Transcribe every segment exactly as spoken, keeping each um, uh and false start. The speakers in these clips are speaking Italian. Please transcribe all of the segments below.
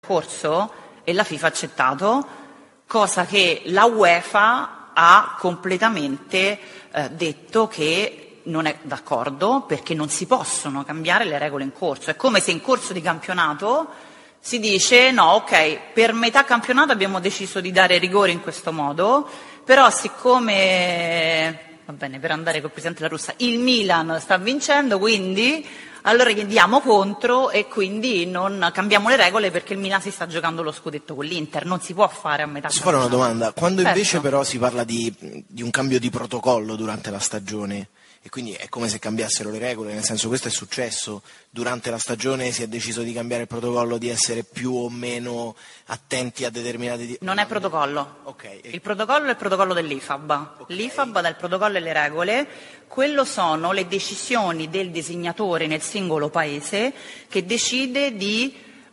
corso e la FIFA ha accettato, cosa che la UEFA ha completamente eh, detto che non è d'accordo, perché non si possono cambiare le regole in corso. È come se in corso di campionato si dice no, ok, per metà campionato abbiamo deciso di dare rigore in questo modo, però siccome, va bene, per andare col Presidente La Russa, il Milan sta vincendo, quindi allora gli andiamo contro e quindi non cambiamo le regole perché il Milan si sta giocando lo scudetto con l'Inter, non si può fare a metà Posso campionato. fare una domanda? Quando Certo. invece però si parla di, di un cambio di protocollo durante la stagione, e quindi è come se cambiassero le regole, nel senso questo è successo, durante la stagione si è deciso di cambiare il protocollo, di essere più o meno attenti a determinati... Di... Non è protocollo. Okay. Il protocollo è il protocollo dell'I F A B. Okay. L'I F A B dà il protocollo e le regole, quello sono le decisioni del disegnatore nel singolo paese che decide di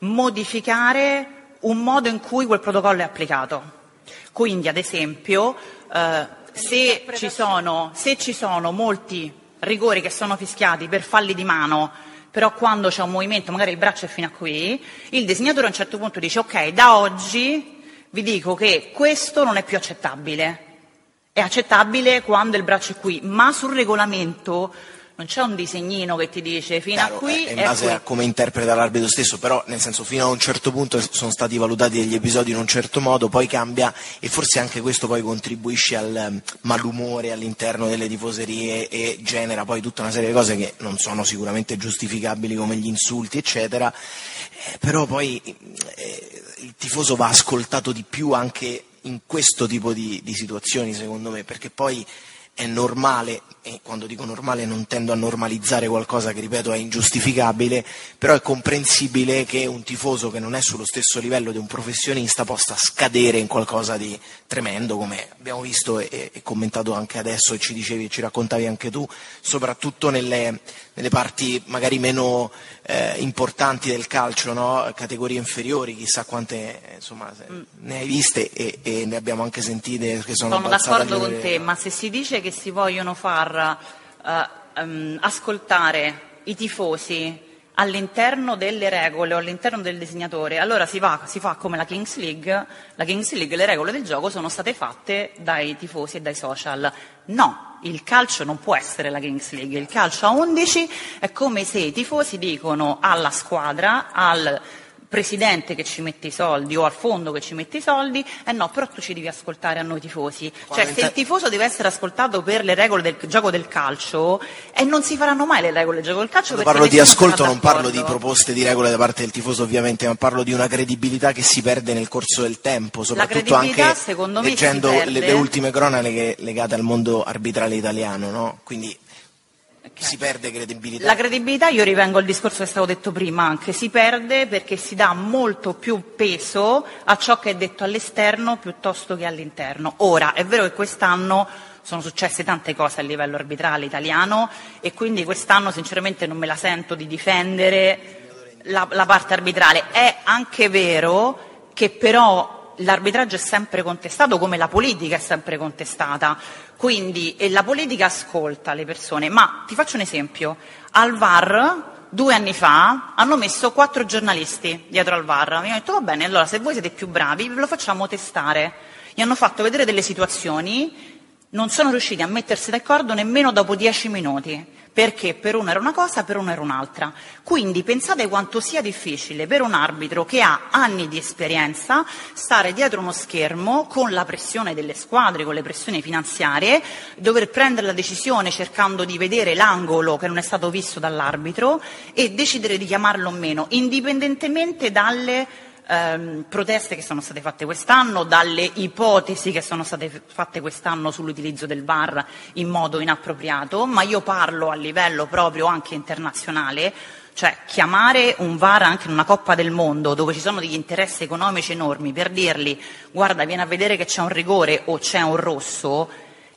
modificare un modo in cui quel protocollo è applicato. Quindi, ad esempio, eh, se ci sono, se ci sono molti rigori che sono fischiati per falli di mano, però quando c'è un movimento, magari il braccio è fino a qui, il disegnatore a un certo punto dice ok, da oggi vi dico che questo non è più accettabile, è accettabile quando il braccio è qui, ma sul regolamento non c'è un disegnino che ti dice fino Chiaro, a qui è in e base qui. a come interpreta l'arbitro stesso, però nel senso fino a un certo punto sono stati valutati degli episodi in un certo modo, poi cambia e forse anche questo poi contribuisce al um, malumore all'interno delle tifoserie e genera poi tutta una serie di cose che non sono sicuramente giustificabili come gli insulti eccetera, eh, però poi eh, il tifoso va ascoltato di più anche in questo tipo di, di situazioni secondo me, perché poi è normale, e quando dico normale non tendo a normalizzare qualcosa che ripeto è ingiustificabile, però è comprensibile che un tifoso che non è sullo stesso livello di un professionista possa scadere in qualcosa di tremendo, come abbiamo visto e, e commentato anche adesso e ci dicevi e ci raccontavi anche tu, soprattutto nelle, nelle parti magari meno eh, importanti del calcio, no? Categorie inferiori, chissà quante insomma mm. ne hai viste e, e ne abbiamo anche sentite che sono Sono d'accordo con te, ma se si dice che si vogliono far uh, um, ascoltare i tifosi all'interno delle regole o all'interno del disegnatore, allora si, va, si fa come la Kings League. La Kings League, le regole del gioco sono state fatte dai tifosi e dai social. No, il calcio non può essere la Kings League, il calcio a undici è come se i tifosi dicono alla squadra, al presidente che ci mette i soldi o al fondo che ci mette i soldi, eh no, però tu ci devi ascoltare a noi tifosi. Cioè se il tifoso deve essere ascoltato per le regole del gioco del calcio, e eh, non si faranno mai le regole del gioco del calcio. Quando parlo di ascolto non parlo di proposte di regole da parte del tifoso ovviamente, ma parlo di una credibilità che si perde nel corso del tempo, soprattutto anche secondo me leggendo si perde... le, le ultime cronache legate al mondo arbitrale italiano, no? Quindi Okay. Si perde credibilità. La credibilità, io rivengo al discorso che è stato detto prima anche, si perde perché si dà molto più peso a ciò che è detto all'esterno piuttosto che all'interno. Ora, è vero che quest'anno sono successe tante cose a livello arbitrale italiano e quindi quest'anno sinceramente non me la sento di difendere la, la parte arbitrale. È anche vero che però l'arbitraggio è sempre contestato come la politica è sempre contestata. Quindi e la politica ascolta le persone, ma ti faccio un esempio, al V A R due anni fa hanno messo quattro giornalisti dietro al V A R, mi hanno detto va bene, allora se voi siete più bravi ve lo facciamo testare, gli hanno fatto vedere delle situazioni, non sono riusciti a mettersi d'accordo nemmeno dopo dieci minuti, perché per uno era una cosa, per uno era un'altra. Quindi pensate quanto sia difficile per un arbitro che ha anni di esperienza stare dietro uno schermo con la pressione delle squadre, con le pressioni finanziarie, dover prendere la decisione cercando di vedere l'angolo che non è stato visto dall'arbitro e decidere di chiamarlo o meno, indipendentemente dalle Ehm, proteste che sono state fatte quest'anno, dalle ipotesi che sono state fatte quest'anno sull'utilizzo del V A R in modo inappropriato, ma io parlo a livello proprio anche internazionale, cioè chiamare un V A R anche in una Coppa del Mondo dove ci sono degli interessi economici enormi per dirgli guarda vieni a vedere che c'è un rigore o c'è un rosso,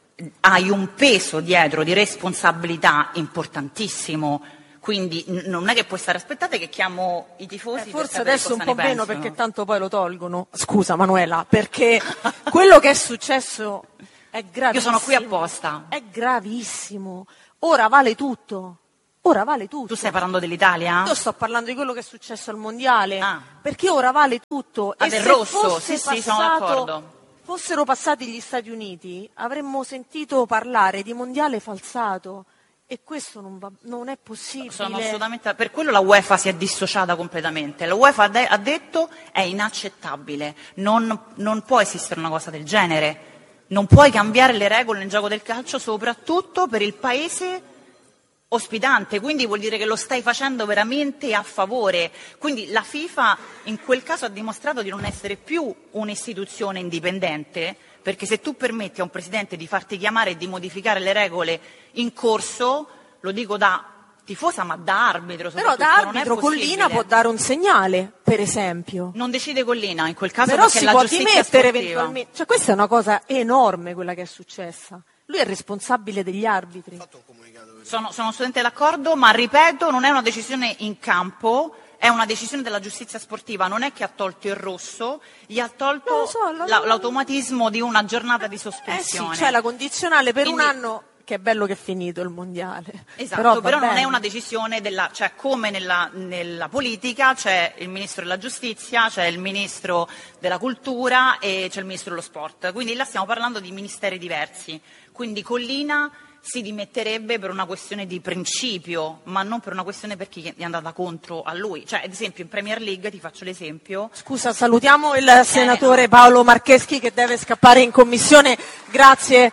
hai un peso dietro di responsabilità importantissimo. Quindi non è che puoi stare, aspettate che chiamo i tifosi. Eh, forse per adesso un po' meno pensano. Perché tanto poi lo tolgono. Scusa Manuela, perché quello che è successo è gravissimo. Io sono qui apposta. È gravissimo. Ora vale tutto. ora vale tutto. Tu stai parlando dell'Italia? Io sto parlando di quello che è successo al mondiale, ah. perché ora vale tutto. Ah, e del se rosso, sì, passato, sì, sono d'accordo. Fossero passati gli Stati Uniti, avremmo sentito parlare di mondiale falsato. E questo non, va, non è possibile. Sono assolutamente, per quello la UEFA si è dissociata completamente. La UEFA ha, de- ha detto è inaccettabile, non, non può esistere una cosa del genere, non puoi cambiare le regole nel gioco del calcio, soprattutto per il paese ospitante, quindi vuol dire che lo stai facendo veramente a favore. Quindi la FIFA in quel caso ha dimostrato di non essere più un'istituzione indipendente, perché se tu permetti a un presidente di farti chiamare e di modificare le regole in corso, lo dico da tifosa ma da arbitro però da arbitro Collina può dare un segnale, per esempio. Non decide Collina in quel caso, però perché si la può giustizia dimettere sportiva. Eventualmente, cioè questa è una cosa enorme quella che è successa. Lui è responsabile degli arbitri. Sono, sono assolutamente d'accordo, ma ripeto, non è una decisione in campo, è una decisione della giustizia sportiva, non è che ha tolto il rosso, gli ha tolto so, la... la, l'automatismo di una giornata di sospensione. Eh sì, c'è la condizionale per Quindi... un anno, che è bello che è finito il mondiale. Esatto, però, però non bene. è una decisione della, cioè come nella, nella politica c'è il ministro della giustizia, c'è il ministro della cultura e c'è il ministro dello sport, quindi là stiamo parlando di ministeri diversi, quindi Collina si dimetterebbe per una questione di principio, ma non per una questione per chi è andata contro a lui. Cioè, ad esempio, in Premier League, ti faccio l'esempio... Scusa, salutiamo il senatore Paolo Marcheschi che deve scappare in commissione. Grazie.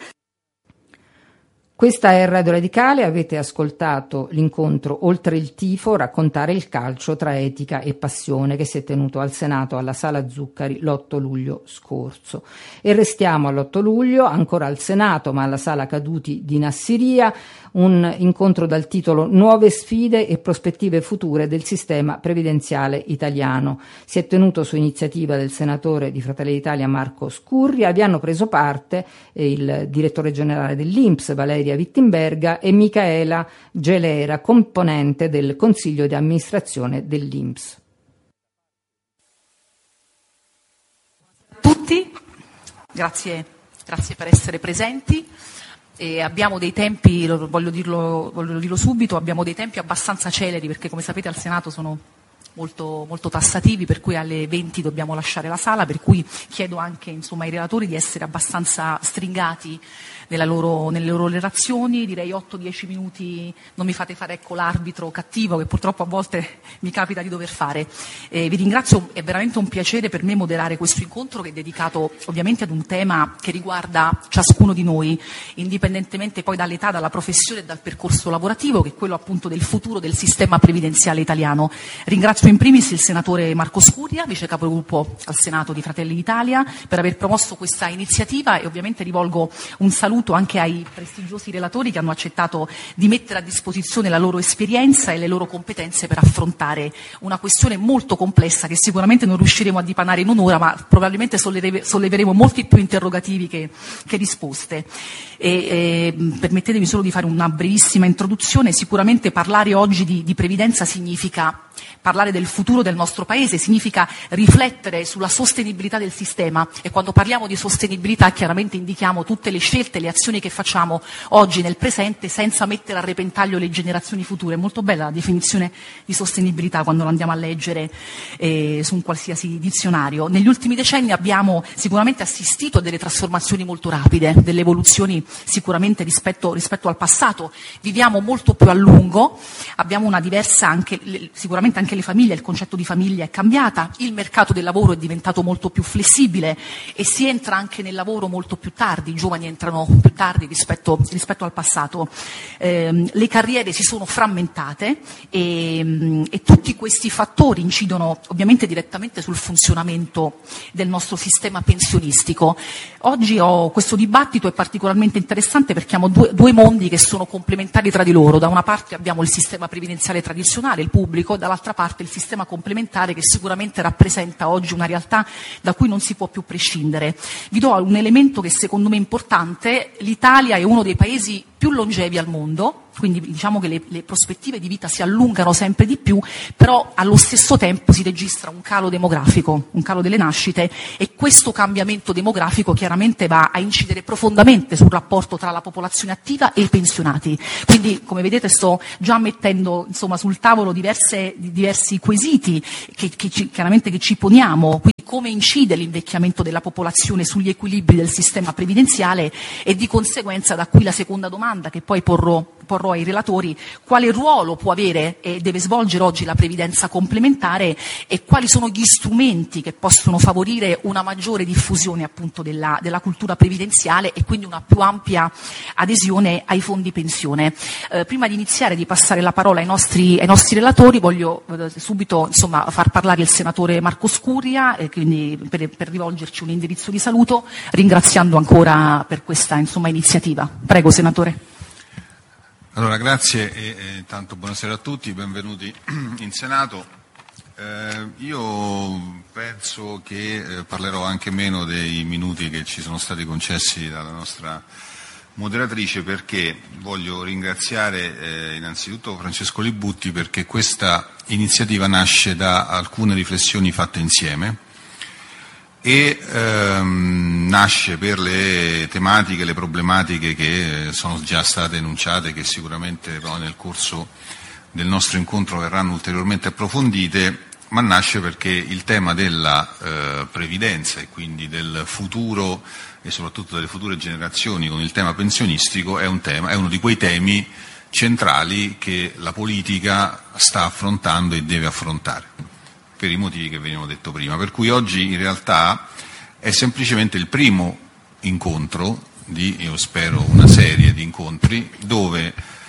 Questa è Radio Radicale, avete ascoltato l'incontro Oltre il tifo, raccontare il calcio tra etica e passione, che si è tenuto al Senato alla Sala Zuccari l'otto luglio scorso. E restiamo all'otto luglio, ancora al Senato ma alla Sala Caduti di Nassiria, un incontro dal titolo Nuove sfide e prospettive future del sistema previdenziale italiano. Si è tenuto su iniziativa del senatore di Fratelli d'Italia Marco Scurria. Vi hanno preso parte il direttore generale dell'I N P S Valeria Wittenberga e Micaela Gelera, componente del Consiglio di amministrazione dell'I N P S. Tutti, grazie, grazie per essere presenti. E abbiamo dei tempi, lo, voglio, dirlo, voglio dirlo subito, abbiamo dei tempi abbastanza celeri perché come sapete al Senato sono molto, molto tassativi, per cui alle venti dobbiamo lasciare la sala, per cui chiedo anche insomma, ai relatori di essere abbastanza stringati nella loro, nelle loro relazioni, direi otto dieci minuti, non mi fate fare ecco, l'arbitro cattivo che purtroppo a volte mi capita di dover fare. Eh, vi ringrazio, è veramente un piacere per me moderare questo incontro che è dedicato ovviamente ad un tema che riguarda ciascuno di noi, indipendentemente poi dall'età, dalla professione e dal percorso lavorativo, che è quello appunto del futuro del sistema previdenziale italiano. Ringrazio in primis il senatore Marco Scurria, vice capogruppo al Senato di Fratelli d'Italia, per aver promosso questa iniziativa e ovviamente rivolgo un saluto anche ai prestigiosi relatori che hanno accettato di mettere a disposizione la loro esperienza e le loro competenze per affrontare una questione molto complessa che sicuramente non riusciremo a dipanare in un'ora, ma probabilmente solleve, solleveremo molti più interrogativi che, che risposte. E, e, permettetemi solo di fare una brevissima introduzione. Sicuramente parlare oggi di, di previdenza significa parlare del futuro del nostro Paese, significa riflettere sulla sostenibilità del sistema e quando parliamo di sostenibilità chiaramente indichiamo tutte le scelte, le azioni che facciamo oggi nel presente senza mettere a repentaglio le generazioni future. È molto bella la definizione di sostenibilità quando la andiamo a leggere eh, su un qualsiasi dizionario. Negli ultimi decenni abbiamo sicuramente assistito a delle trasformazioni molto rapide, delle evoluzioni sicuramente rispetto, rispetto al passato. Viviamo molto più a lungo, abbiamo una diversa anche, sicuramente anche le famiglie, il concetto di famiglia è cambiata, il mercato del lavoro è diventato molto più flessibile e si entra anche nel lavoro molto più tardi, i giovani entrano più tardi rispetto, rispetto al passato, eh, le carriere si sono frammentate e, e tutti questi fattori incidono ovviamente direttamente sul funzionamento del nostro sistema pensionistico. Oggi ho, questo dibattito è particolarmente interessante perché abbiamo due, due mondi che sono complementari tra di loro. Da una parte abbiamo il sistema previdenziale tradizionale, il pubblico, dall'altra parte il sistema complementare che sicuramente rappresenta oggi una realtà da cui non si può più prescindere. Vi do un elemento che secondo me è importante: l'Italia è uno dei paesi più più longevi al mondo, quindi diciamo che le, le prospettive di vita si allungano sempre di più, però allo stesso tempo si registra un calo demografico, un calo delle nascite, e questo cambiamento demografico chiaramente va a incidere profondamente sul rapporto tra la popolazione attiva e i pensionati. Quindi, come vedete, sto già mettendo insomma sul tavolo diverse, diversi quesiti che, che ci, chiaramente che ci poniamo. Quindi, come incide l'invecchiamento della popolazione sugli equilibri del sistema previdenziale, e di conseguenza da qui la seconda domanda che poi porrò, porrò ai relatori: quale ruolo può avere e deve svolgere oggi la previdenza complementare, e quali sono gli strumenti che possono favorire una maggiore diffusione appunto della, della cultura previdenziale e quindi una più ampia adesione ai fondi pensione. Eh, prima di iniziare, di passare la parola ai nostri, ai nostri relatori, voglio eh, subito insomma far parlare il senatore Marco Scurria, eh, quindi per, per rivolgerci un indirizzo di saluto, ringraziando ancora per questa insomma iniziativa. Prego, senatore. Allora, grazie e, e intanto buonasera a tutti, benvenuti in Senato. Eh, io penso che eh, parlerò anche meno dei minuti che ci sono stati concessi dalla nostra moderatrice, perché voglio ringraziare eh, innanzitutto Francesco Libutti, perché questa iniziativa nasce da alcune riflessioni fatte insieme e ehm, nasce per le tematiche, le problematiche che sono già state enunciate, che sicuramente poi nel corso del nostro incontro verranno ulteriormente approfondite, ma nasce perché il tema della eh, previdenza e quindi del futuro e soprattutto delle future generazioni con il tema pensionistico è un tema, è uno di quei temi centrali che la politica sta affrontando e deve affrontare, per i motivi che venivano detto prima. Per cui oggi in realtà è semplicemente il primo incontro di, io spero, una serie di incontri dove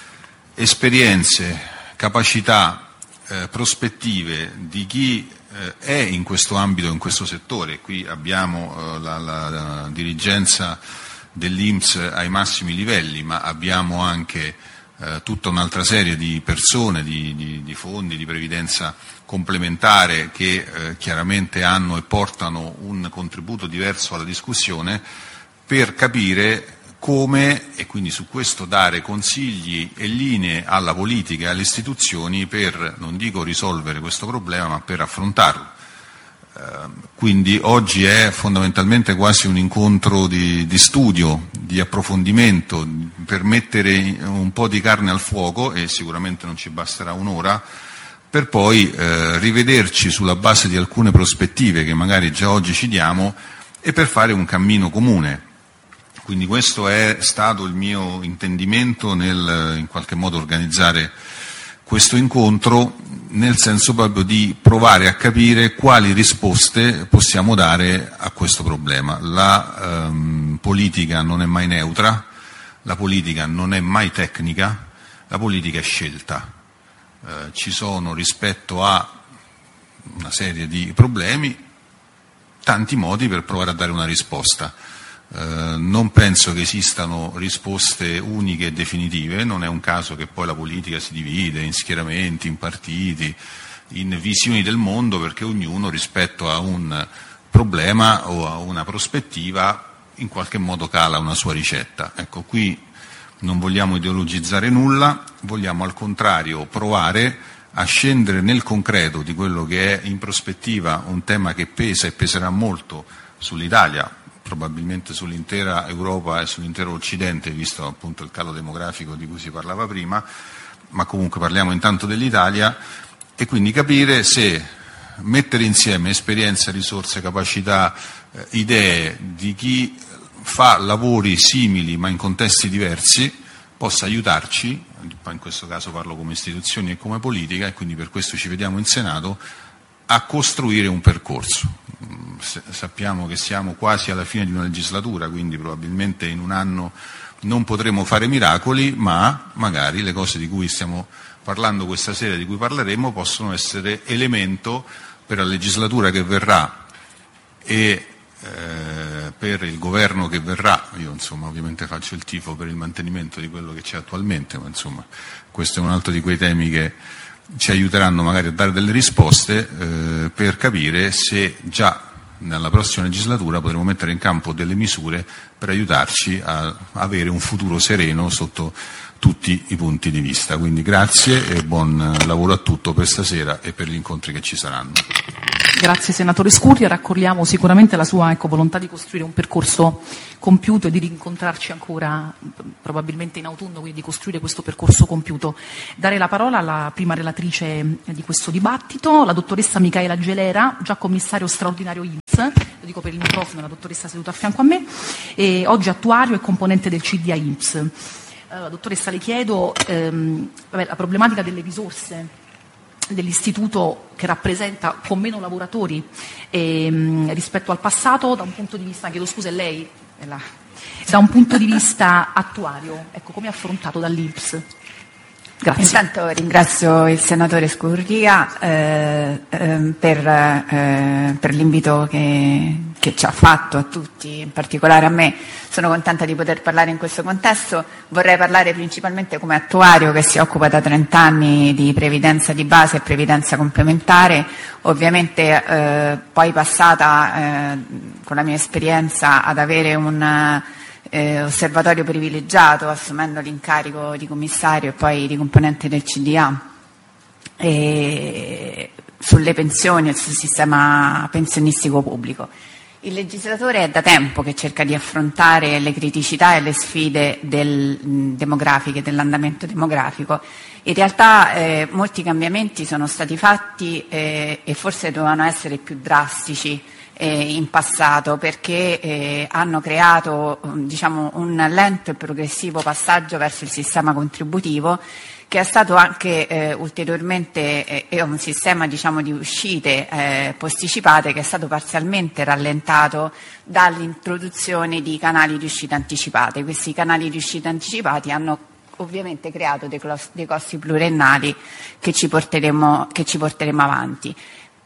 esperienze, capacità, eh, prospettive di chi eh, è in questo ambito, in questo settore. Qui abbiamo eh, la, la, la dirigenza dell'I N P S ai massimi livelli, ma abbiamo anche eh, tutta un'altra serie di persone, di, di, di fondi, di previdenza complementare che eh, chiaramente hanno e portano un contributo diverso alla discussione, per capire come, e quindi su questo dare consigli e linee alla politica e alle istituzioni per, non dico risolvere questo problema, ma per affrontarlo. Eh, quindi oggi è fondamentalmente quasi un incontro di, di studio, di approfondimento, per mettere un po' di carne al fuoco, e sicuramente non ci basterà un'ora, per poi eh, rivederci sulla base di alcune prospettive che magari già oggi ci diamo, e per fare un cammino comune. Quindi questo è stato il mio intendimento nel in qualche modo organizzare questo incontro, nel senso proprio di provare a capire quali risposte possiamo dare a questo problema. La ehm, politica non è mai neutra, la politica non è mai tecnica, la politica è scelta. Eh, ci sono, rispetto a una serie di problemi, tanti modi per provare a dare una risposta. Eh, non penso che esistano risposte uniche e definitive, non è un caso che poi la politica si divide in schieramenti, in partiti, in visioni del mondo, perché ognuno rispetto a un problema o a una prospettiva in qualche modo cala una sua ricetta. Ecco, qui non vogliamo ideologizzare nulla, vogliamo al contrario provare a scendere nel concreto di quello che è in prospettiva un tema che pesa e peserà molto sull'Italia, probabilmente sull'intera Europa e sull'intero Occidente, visto appunto il calo demografico di cui si parlava prima, ma comunque parliamo intanto dell'Italia, e quindi capire se mettere insieme esperienze, risorse, capacità, eh, idee di chi fa lavori simili ma in contesti diversi possa aiutarci, in questo caso parlo come istituzioni e come politica, e quindi per questo ci vediamo in Senato, a costruire un percorso. Sappiamo che siamo quasi alla fine di una legislatura, quindi probabilmente in un anno non potremo fare miracoli, ma magari le cose di cui stiamo parlando questa sera, di cui parleremo, possono essere elemento per la legislatura che verrà e eh, per il governo che verrà. Io insomma ovviamente faccio il tifo per il mantenimento di quello che c'è attualmente, ma insomma questo è un altro di quei temi che ci aiuteranno magari a dare delle risposte eh, per capire se già nella prossima legislatura potremo mettere in campo delle misure per aiutarci a avere un futuro sereno sotto tutti i punti di vista. Quindi grazie e buon lavoro a tutto per stasera e per gli incontri che ci saranno. Grazie senatore Scurria, raccogliamo sicuramente la sua ecco, volontà di costruire un percorso compiuto e di rincontrarci ancora probabilmente in autunno, quindi di costruire questo percorso compiuto. Dare la parola alla prima relatrice di questo dibattito, la dottoressa Micaela Gelera, già commissario straordinario I N P S, lo dico per il microfono, la dottoressa seduta a fianco a me, e oggi attuario e componente del C D A I N P S. Allora, dottoressa, le chiedo ehm, vabbè, la problematica delle risorse dell'istituto che rappresenta con meno lavoratori ehm, rispetto al passato da un punto di vista, chiedo scusa, è lei è là, da un punto di vista attuario, ecco, come è affrontato dall'I N P S? Grazie. Intanto ringrazio il senatore Scurria eh, eh, per, eh, per l'invito che, che ci ha fatto a tutti, in particolare a me. Sono contenta di poter parlare in questo contesto. Vorrei parlare principalmente come attuario che si occupa da trenta anni di previdenza di base e previdenza complementare, ovviamente eh, poi passata eh, con la mia esperienza ad avere un Eh, osservatorio privilegiato, assumendo l'incarico di commissario e poi di componente del C D A e sulle pensioni e sul sistema pensionistico pubblico. Il legislatore è da tempo che cerca di affrontare le criticità e le sfide del, mh, demografiche, dell'andamento demografico. In realtà eh, molti cambiamenti sono stati fatti eh, e forse dovevano essere più drastici in passato, perché eh, hanno creato diciamo, un lento e progressivo passaggio verso il sistema contributivo, che è stato anche eh, ulteriormente eh, un sistema diciamo, di uscite eh, posticipate, che è stato parzialmente rallentato dall'introduzione di canali di uscita anticipate. Questi canali di uscita anticipati hanno ovviamente creato dei, dei costi pluriennali che ci porteremo, che ci porteremo avanti.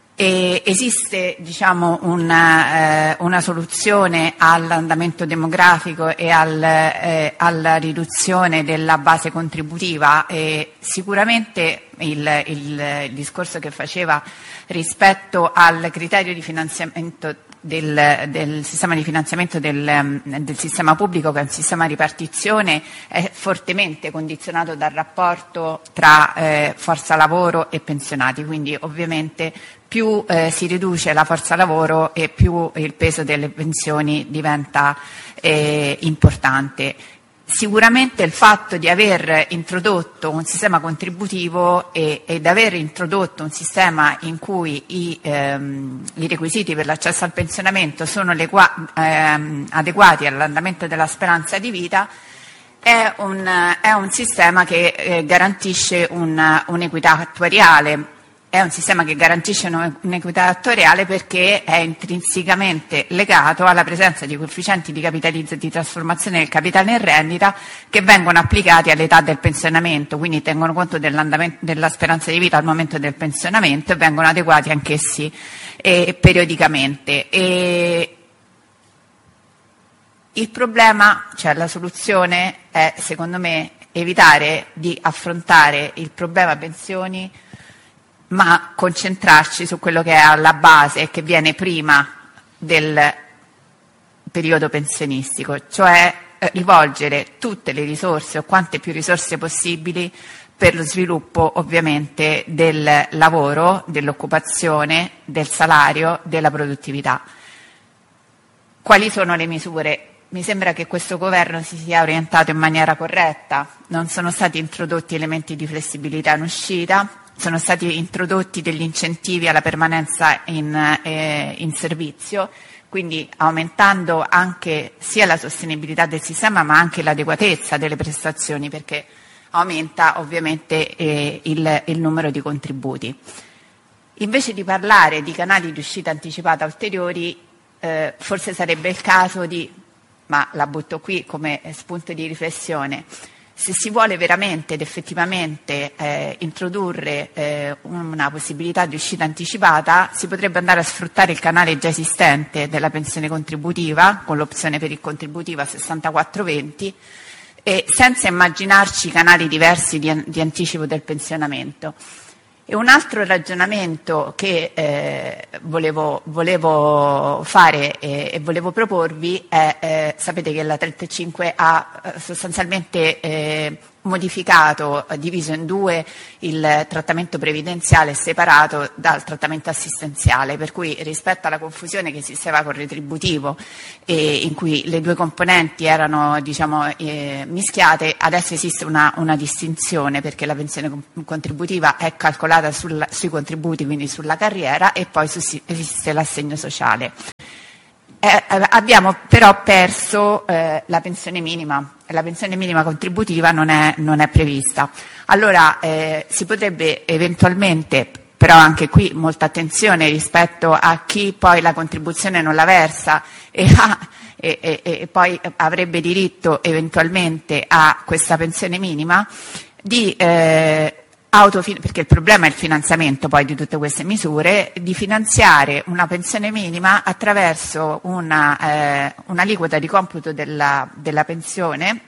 E esiste diciamo, una, eh, una soluzione all'andamento demografico e al, eh, alla riduzione della base contributiva, e sicuramente il, il, il discorso che faceva rispetto al criterio di finanziamento Del, del sistema di finanziamento del, del sistema pubblico, che è un sistema di ripartizione, è fortemente condizionato dal rapporto tra eh, forza lavoro e pensionati, quindi ovviamente più eh, si riduce la forza lavoro e più il peso delle pensioni diventa eh, importante. Sicuramente il fatto di aver introdotto un sistema contributivo e, ed aver introdotto un sistema in cui i, ehm, i requisiti per l'accesso al pensionamento sono legua- ehm, adeguati all'andamento della speranza di vita è un, è un sistema che eh, garantisce un, un'equità attuariale. È un sistema che garantisce un'equità attuariale perché è intrinsecamente legato alla presenza di coefficienti di capitalizzo e di trasformazione del capitale in rendita che vengono applicati all'età del pensionamento, quindi tengono conto dell'andamento della speranza di vita al momento del pensionamento e vengono adeguati anch'essi eh, periodicamente. E il problema, cioè la soluzione è secondo me evitare di affrontare il problema pensioni, ma concentrarci su quello che è alla base e che viene prima del periodo pensionistico, cioè eh, rivolgere tutte le risorse o quante più risorse possibili per lo sviluppo ovviamente del lavoro, dell'occupazione, del salario, della produttività. Quali sono le misure? Mi sembra che questo governo si sia orientato in maniera corretta, non sono stati introdotti elementi di flessibilità in uscita, sono stati introdotti degli incentivi alla permanenza in, eh, in servizio, quindi aumentando anche sia la sostenibilità del sistema ma anche l'adeguatezza delle prestazioni, perché aumenta ovviamente eh, il, il numero di contributi. Invece di parlare di canali di uscita anticipata ulteriori, eh, forse sarebbe il caso di, ma la butto qui come spunto di riflessione, se si vuole veramente ed effettivamente eh, introdurre eh, una possibilità di uscita anticipata, si potrebbe andare a sfruttare il canale già esistente della pensione contributiva, con l'opzione per il contributivo a sessantaquattro venti, e senza immaginarci canali diversi di, di anticipo del pensionamento. E un altro ragionamento che eh, volevo, volevo fare e, e volevo proporvi è, eh, sapete che la trentacinque ha eh, sostanzialmente eh, modificato, diviso in due, il trattamento previdenziale separato dal trattamento assistenziale, per cui rispetto alla confusione che esisteva con il retributivo e in cui le due componenti erano, diciamo, eh, mischiate, adesso esiste una, una distinzione, perché la pensione contributiva è calcolata sul, sui contributi, quindi sulla carriera, e poi su, esiste l'assegno sociale. Eh, abbiamo però perso eh, la pensione minima. La pensione minima contributiva non è, non è prevista. Allora eh, si potrebbe eventualmente, però anche qui molta attenzione rispetto a chi poi la contribuzione non la versa e, ha, e, e, e poi avrebbe diritto eventualmente a questa pensione minima, di eh, Autofin- perché il problema è il finanziamento poi di tutte queste misure, di finanziare una pensione minima attraverso una, eh, un'aliquota di computo della, della pensione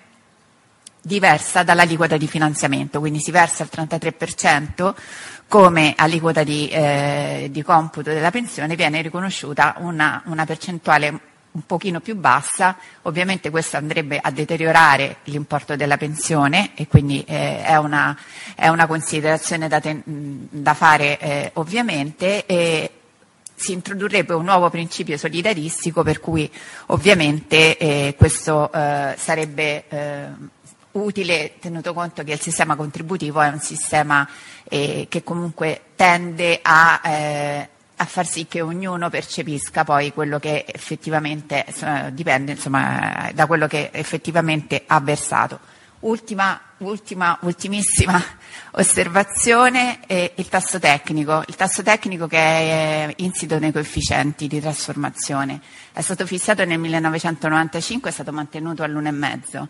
diversa dall'aliquota di finanziamento, quindi si versa il trentatré per cento come aliquota di, eh, di computo della pensione, viene riconosciuta una, una percentuale un pochino più bassa. Ovviamente questo andrebbe a deteriorare l'importo della pensione e quindi eh, è, una, è una considerazione da, ten- da fare eh, ovviamente, e si introdurrebbe un nuovo principio solidaristico per cui ovviamente eh, questo eh, sarebbe eh, utile, tenuto conto che il sistema contributivo è un sistema eh, che comunque tende a eh, a far sì che ognuno percepisca poi quello che effettivamente insomma, dipende insomma, da quello che effettivamente ha versato. Ultima, ultima, ultimissima osservazione, eh, il tasso tecnico. Il tasso tecnico che è insito nei coefficienti di trasformazione. È stato fissato nel millenovecentonovantacinque, è stato mantenuto all'uno virgola cinque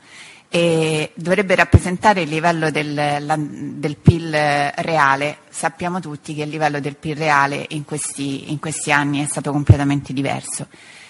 e dovrebbe rappresentare il livello del, la, del P I L reale. Sappiamo tutti che il livello del P I L reale in questi, in questi anni è stato completamente diverso.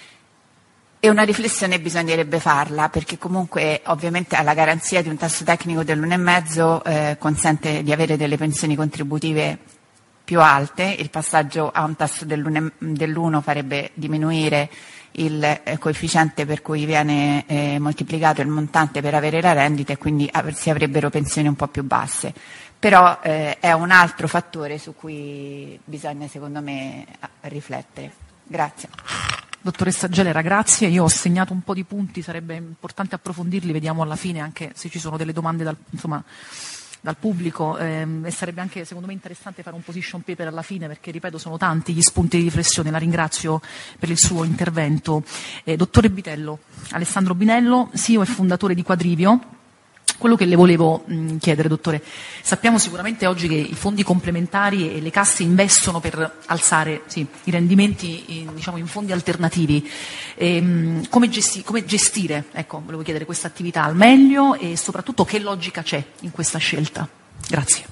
E una riflessione bisognerebbe farla, perché comunque ovviamente alla garanzia di un tasso tecnico dell'uno virgola cinque eh, consente di avere delle pensioni contributive più alte. Il passaggio a un tasso dell'uno farebbe diminuire il eh, coefficiente per cui viene eh, moltiplicato il montante per avere la rendita e quindi av- si avrebbero pensioni un po' più basse. Però eh, è un altro fattore su cui bisogna secondo me riflettere. Grazie. Dottoressa Gelera, grazie. Io ho segnato un po' di punti, sarebbe importante approfondirli, vediamo alla fine anche se ci sono delle domande dal, insomma, dal pubblico ehm, e sarebbe anche secondo me interessante fare un position paper alla fine, perché ripeto sono tanti gli spunti di riflessione. La ringrazio per il suo intervento. Eh, dottore Bitello, Alessandro Binello, C E O e fondatore di Quadrivio. Quello che le volevo mh, chiedere, dottore, sappiamo sicuramente oggi che i fondi complementari e le casse investono per alzare sì, i rendimenti in, diciamo, in fondi alternativi. E, mh, come, gesti- come gestire, ecco, volevo chiedere questa attività al meglio e soprattutto che logica c'è in questa scelta? Grazie.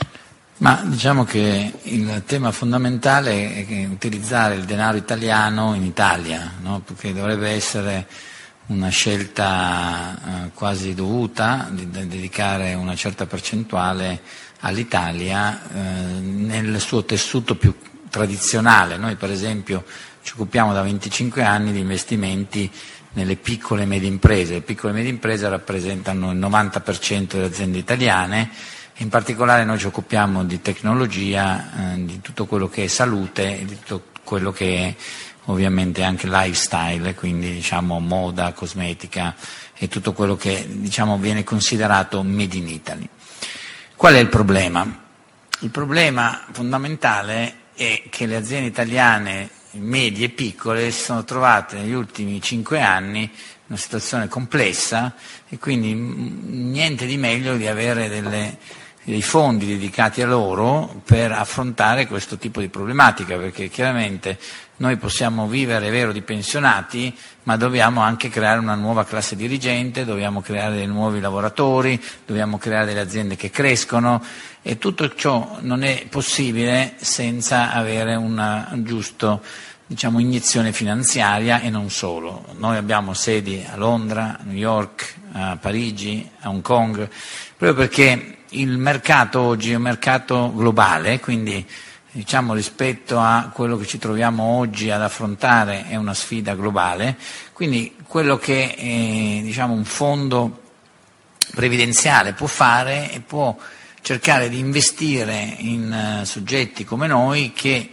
Ma diciamo che il tema fondamentale è utilizzare il denaro italiano in Italia, no? Perché dovrebbe essere una scelta eh, quasi dovuta di, di dedicare una certa percentuale all'Italia eh, nel suo tessuto più tradizionale. Noi per esempio ci occupiamo da venticinque anni di investimenti nelle piccole e medie imprese. Le piccole e medie imprese rappresentano il novanta per cento delle aziende italiane. In particolare noi ci occupiamo di tecnologia, eh, di tutto quello che è salute e di tutto quello che è ovviamente anche lifestyle, quindi diciamo moda, cosmetica e tutto quello che diciamo viene considerato made in Italy. Qual è il problema? Il problema fondamentale è che le aziende italiane medie e piccole si sono trovate negli ultimi cinque anni in una situazione complessa e quindi niente di meglio di avere delle dei fondi dedicati a loro per affrontare questo tipo di problematica, perché chiaramente noi possiamo vivere, è vero, di pensionati, ma dobbiamo anche creare una nuova classe dirigente, dobbiamo creare dei nuovi lavoratori, dobbiamo creare delle aziende che crescono e tutto ciò non è possibile senza avere una giusta diciamo, iniezione finanziaria e non solo. Noi abbiamo sedi a Londra, a New York, a Parigi, a Hong Kong, proprio perché il mercato oggi è un mercato globale, quindi diciamo rispetto a quello che ci troviamo oggi ad affrontare è una sfida globale, quindi quello che eh, diciamo un fondo previdenziale può fare e può cercare di investire in uh, soggetti come noi che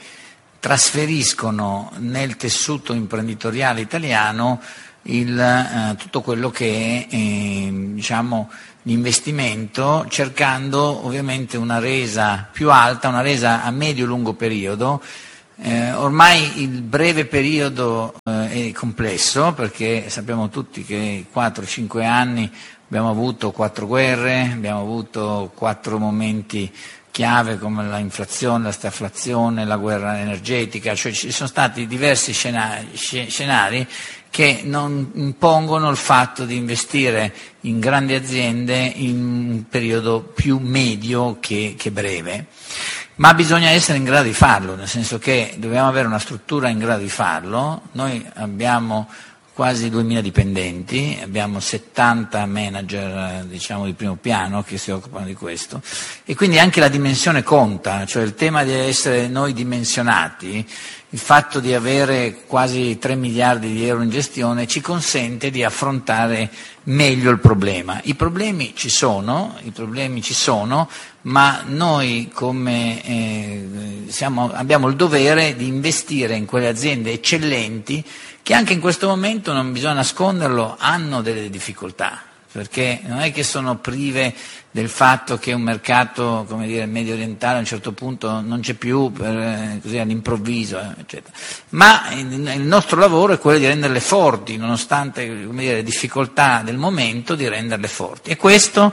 trasferiscono nel tessuto imprenditoriale italiano il, uh, tutto quello che è eh, diciamo, l'investimento, cercando ovviamente una resa più alta, una resa a medio-lungo periodo. Eh, ormai il breve periodo eh, è complesso, perché sappiamo tutti che quattro cinque anni abbiamo avuto quattro guerre, abbiamo avuto quattro momenti chiave come l'inflazione, la stagflazione, la guerra energetica, cioè ci sono stati diversi scenari, scenari che non impongono il fatto di investire in grandi aziende in un periodo più medio che, che breve. Ma bisogna essere in grado di farlo, nel senso che dobbiamo avere una struttura in grado di farlo. Noi abbiamo quasi duemila dipendenti, abbiamo settanta manager diciamo di primo piano che si occupano di questo, e quindi anche la dimensione conta, cioè il tema di essere noi dimensionati, il fatto di avere quasi tre miliardi di euro in gestione ci consente di affrontare meglio il problema. I problemi ci sono, i problemi ci sono, ma noi come eh, siamo, abbiamo il dovere di investire in quelle aziende eccellenti che anche in questo momento, non bisogna nasconderlo, hanno delle difficoltà, perché non è che sono prive del fatto che un mercato, come dire, medio orientale a un certo punto non c'è più, per, così all'improvviso, eccetera. Ma il, il nostro lavoro è quello di renderle forti, nonostante, come dire, le difficoltà del momento, di renderle forti. E questo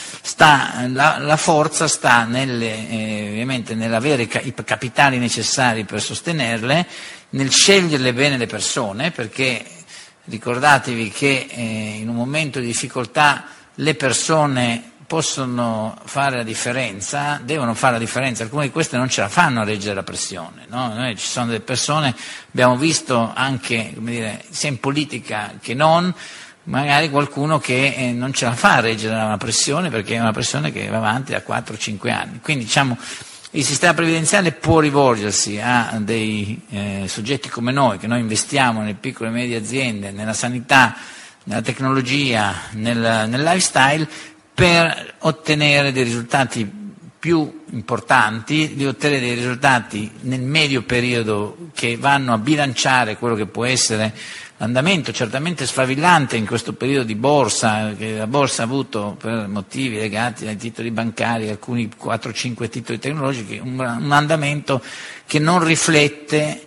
sta, la, la forza sta nelle, eh, ovviamente nell'avere i capitali necessari per sostenerle, nel sceglierle bene le persone, perché ricordatevi che eh, in un momento di difficoltà le persone possono fare la differenza, devono fare la differenza, alcune di queste non ce la fanno a reggere la pressione, no? Noi ci sono delle persone, abbiamo visto anche, come dire, sia in politica che non, magari qualcuno che eh, non ce la fa a reggere una pressione, perché è una pressione che va avanti da quattro cinque anni. Quindi diciamo il sistema previdenziale può rivolgersi a dei eh, soggetti come noi, che noi investiamo nelle piccole e medie aziende, nella sanità, nella tecnologia, nel, nel lifestyle, per ottenere dei risultati più importanti, di ottenere dei risultati nel medio periodo che vanno a bilanciare quello che può essere l'andamento certamente sfavillante in questo periodo di borsa, che la borsa ha avuto per motivi legati ai titoli bancari, alcuni quattro cinque titoli tecnologici, un, un andamento che non riflette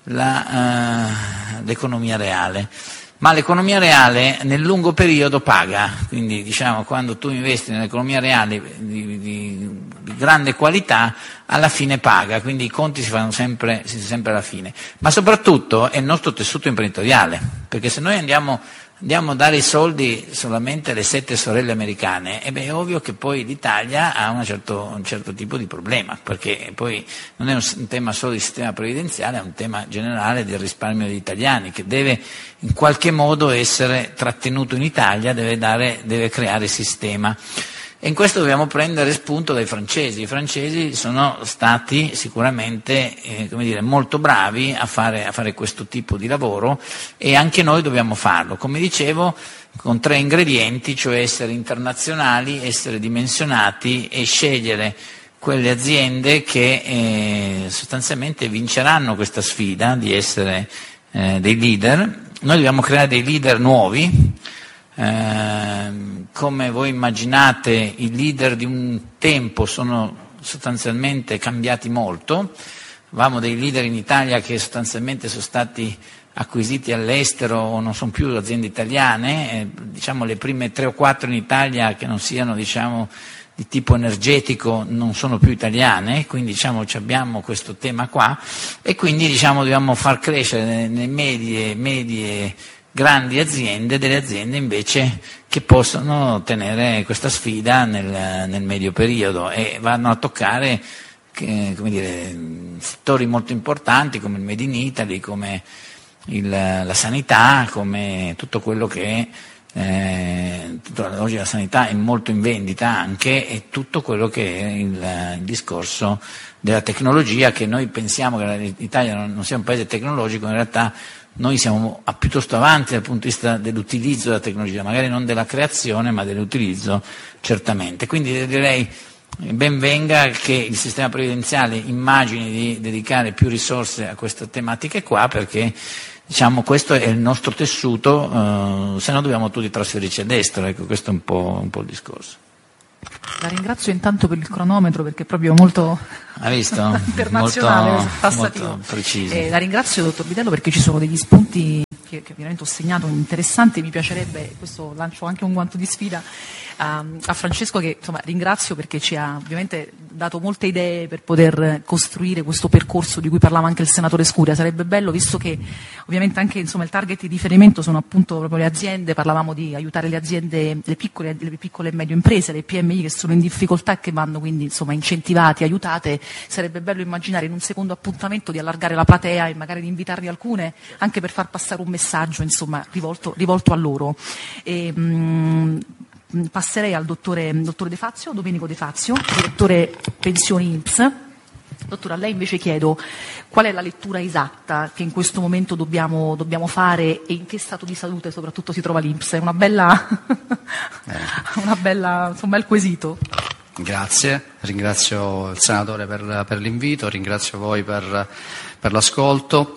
la, uh, l'economia reale. Ma l'economia reale nel lungo periodo paga, quindi diciamo quando tu investi nell'economia reale di, di, di grande qualità, alla fine paga, quindi i conti si fanno sempre, sempre alla fine. Ma soprattutto è il nostro tessuto imprenditoriale, perché se noi andiamo, andiamo a dare i soldi solamente alle sette sorelle americane, e beh, è ovvio che poi l'Italia ha una certo, un certo tipo di problema, perché poi non è un, un tema solo di sistema previdenziale, è un tema generale del risparmio degli italiani, che deve in qualche modo essere trattenuto in Italia, deve, dare, deve creare sistema. E in questo dobbiamo prendere spunto dai francesi. I francesi sono stati sicuramente eh, come dire, molto bravi a fare, a fare questo tipo di lavoro, e anche noi dobbiamo farlo. Come dicevo, con tre ingredienti, cioè essere internazionali, essere dimensionati e scegliere quelle aziende che eh, sostanzialmente vinceranno questa sfida di essere eh, dei leader. Noi dobbiamo creare dei leader nuovi. Eh, come voi immaginate, i leader di un tempo sono sostanzialmente cambiati molto. Avevamo dei leader in Italia che sostanzialmente sono stati acquisiti all'estero o non sono più aziende italiane, eh, diciamo le prime tre o quattro in Italia che non siano diciamo di tipo energetico non sono più italiane, quindi diciamo abbiamo questo tema qua, e quindi diciamo dobbiamo far crescere nelle medie, medie grandi aziende, delle aziende invece che possono tenere questa sfida nel, nel medio periodo, e vanno a toccare che, come dire, settori molto importanti come il Made in Italy, come il, la sanità, come tutto quello che eh, oggi la sanità è molto in vendita anche, e tutto quello che è il, il discorso della tecnologia, che noi pensiamo che l'Italia non, non sia un paese tecnologico, in realtà noi siamo a piuttosto avanti dal punto di vista dell'utilizzo della tecnologia, magari non della creazione ma dell'utilizzo certamente. Quindi direi ben venga che il sistema previdenziale immagini di dedicare più risorse a queste tematiche qua, perché diciamo questo è il nostro tessuto, eh, se no dobbiamo tutti trasferirci a destra, ecco, questo è un po', un po' il discorso. La ringrazio intanto per il cronometro, perché è proprio molto ha visto? internazionale, molto, tassativo. Molto preciso. Eh, la ringrazio, dottor Vitello, perché ci sono degli spunti che, che ovviamente ho segnato interessanti. Mi piacerebbe, questo lancio anche un guanto di sfida a, a Francesco, che insomma ringrazio perché ci ha ovviamente dato molte idee per poter costruire questo percorso di cui parlava anche il senatore Scuria. Sarebbe bello, visto che ovviamente anche insomma il target di riferimento sono appunto proprio le aziende, parlavamo di aiutare le aziende, le piccole, le piccole e medie imprese, le P M I che sono in difficoltà e che vanno quindi insomma incentivate, aiutate. Sarebbe bello immaginare in un secondo appuntamento di allargare la platea e magari di invitarne alcune, anche per far passare un messaggio insomma rivolto, rivolto a loro. E, mh, passerei al dottore, dottore De Fazio, Domenico De Fazio, direttore pensioni I N P S. Dottore, a lei invece chiedo qual è la lettura esatta che in questo momento dobbiamo, dobbiamo fare, e in che stato di salute soprattutto si trova l'I N P S? È una bella, eh. una bella, insomma, il quesito. Grazie, ringrazio il senatore per, per l'invito, ringrazio voi per, per l'ascolto.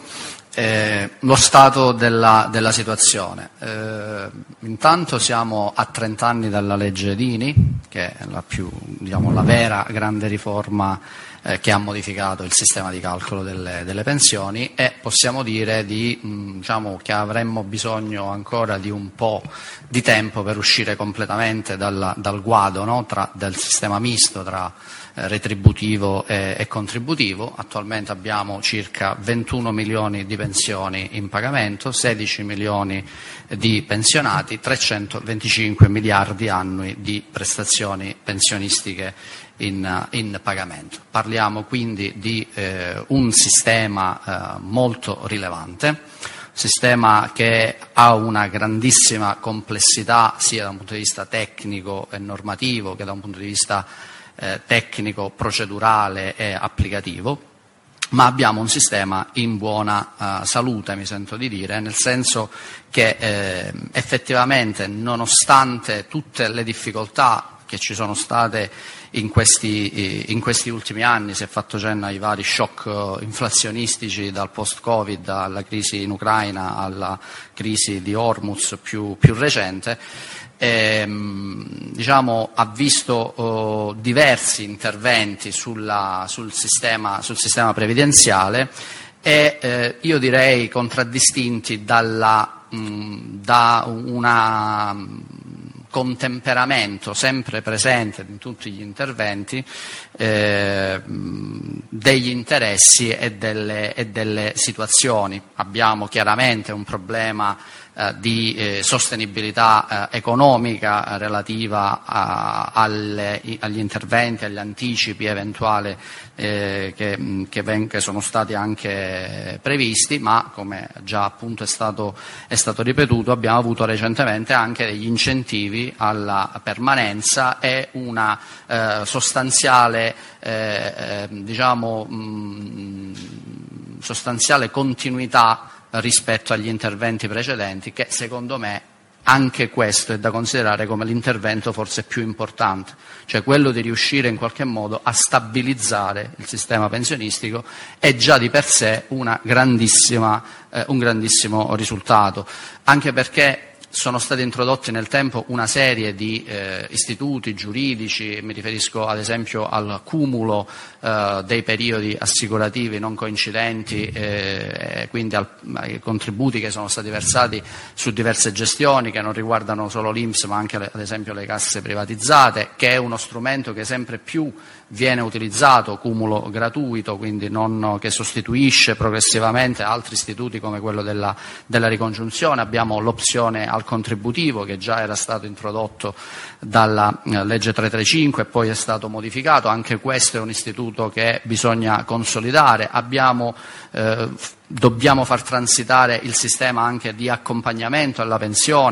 Eh, lo stato della, della situazione. Eh, intanto siamo a trenta anni dalla legge Dini, che è la, più, diciamo, la vera grande riforma eh, che ha modificato il sistema di calcolo delle, delle pensioni, e possiamo dire di, mh, diciamo, che avremmo bisogno ancora di un po' di tempo per uscire completamente dal, dal guado, no? Tra, del sistema misto tra retributivo e, e contributivo. Attualmente abbiamo circa ventuno milioni di pensioni in pagamento, sedici milioni di pensionati, trecentoventicinque miliardi annui di prestazioni pensionistiche in, in pagamento. Parliamo quindi di eh, un sistema eh, molto rilevante, sistema che ha una grandissima complessità sia da un punto di vista tecnico e normativo che da un punto di vista Eh, tecnico, procedurale e applicativo, ma abbiamo un sistema in buona uh, salute, mi sento di dire, nel senso che eh, effettivamente, nonostante tutte le difficoltà che ci sono state in questi, in questi ultimi anni, si è fatto cenno ai vari shock inflazionistici, dal post-Covid alla crisi in Ucraina alla crisi di Hormuz più, più recente, ehm, diciamo, ha visto oh, diversi interventi sulla, sul, sistema, sul sistema previdenziale e eh, io direi contraddistinti dalla, mh, da una contemperamento sempre presente in tutti gli interventi eh, degli interessi e delle, e delle situazioni. Abbiamo chiaramente un problema eh, di eh, sostenibilità eh, economica eh, relativa a, alle, agli interventi, agli anticipi eventuali eh, che, che, ven- che sono stati anche previsti, ma come già appunto è stato, è stato ripetuto, abbiamo avuto recentemente anche degli incentivi alla permanenza e una eh, sostanziale eh, eh, diciamo mh, sostanziale continuità rispetto agli interventi precedenti, che secondo me anche questo è da considerare come l'intervento forse più importante, cioè quello di riuscire in qualche modo a stabilizzare il sistema pensionistico è già di per sé una grandissima, eh, un grandissimo risultato, anche perché sono stati introdotti nel tempo una serie di eh, istituti giuridici, mi riferisco ad esempio al cumulo eh, dei periodi assicurativi non coincidenti, eh, quindi al, ai contributi che sono stati versati su diverse gestioni che non riguardano solo l'I N P S ma anche le, ad esempio le casse privatizzate, che è uno strumento che sempre più viene utilizzato, cumulo gratuito, quindi non, che sostituisce progressivamente altri istituti come quello della, della ricongiunzione. Abbiamo l'opzione al contributivo che già era stato introdotto dalla eh, legge trecentotrentacinque e poi è stato modificato, anche questo è un istituto che bisogna consolidare. Abbiamo, eh, dobbiamo far transitare il sistema anche di accompagnamento alla pensione,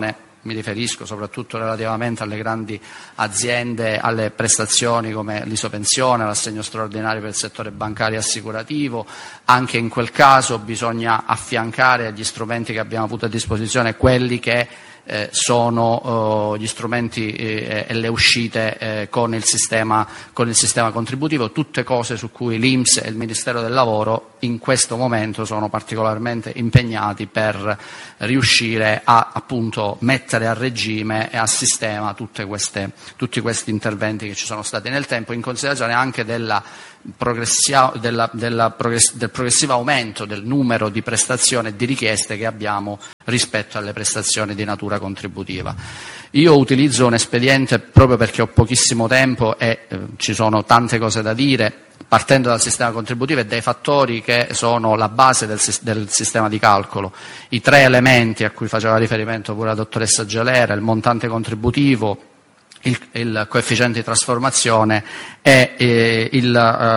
mi riferisco soprattutto relativamente alle grandi aziende, alle prestazioni come l'isopensione, l'assegno straordinario per il settore bancario e assicurativo. Anche in quel caso bisogna affiancare agli strumenti che abbiamo avuto a disposizione quelli che Eh, sono eh, gli strumenti eh, e le uscite eh, con il sistema, con il sistema contributivo, tutte cose su cui l'I N P S e il Ministero del Lavoro in questo momento sono particolarmente impegnati per riuscire a appunto mettere a regime e a sistema tutte queste, tutti questi interventi che ci sono stati nel tempo, in considerazione anche della Progressia, della, della progress, del progressivo aumento del numero di prestazioni e di richieste che abbiamo rispetto alle prestazioni di natura contributiva. Io utilizzo un espediente proprio perché ho pochissimo tempo e eh, ci sono tante cose da dire, partendo dal sistema contributivo e dai fattori che sono la base del, del sistema di calcolo. I tre elementi a cui faceva riferimento pure la dottoressa Gelera, il montante contributivo, Il, il coefficiente di trasformazione e eh, il